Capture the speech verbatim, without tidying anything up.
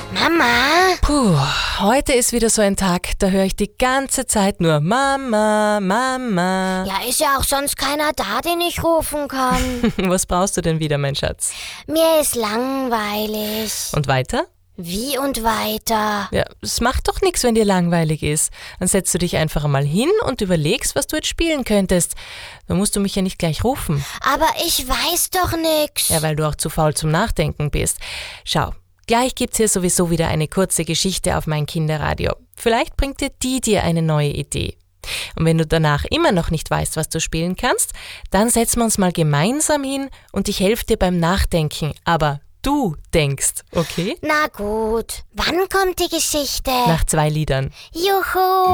Mama? Puh, heute ist wieder so ein Tag, da höre ich die ganze Zeit nur Mama, Mama. Ja, ist ja auch sonst keiner da, den ich rufen kann. Was brauchst du denn wieder, mein Schatz? Mir ist langweilig. Und weiter? Wie und weiter? Ja, es macht doch nichts, wenn dir langweilig ist. Dann setzt du dich einfach einmal hin und überlegst, was du jetzt spielen könntest. Dann musst du mich ja nicht gleich rufen. Aber ich weiß doch nix. Ja, weil du auch zu faul zum Nachdenken bist. Schau, gleich gibt's hier sowieso wieder eine kurze Geschichte auf mein Kinderradio. Vielleicht bringt dir die dir eine neue Idee. Und wenn du danach immer noch nicht weißt, was du spielen kannst, dann setzen wir uns mal gemeinsam hin und ich helfe dir beim Nachdenken. Aber du denkst, okay? Na gut. Wann kommt die Geschichte? Nach zwei Liedern. Juhu!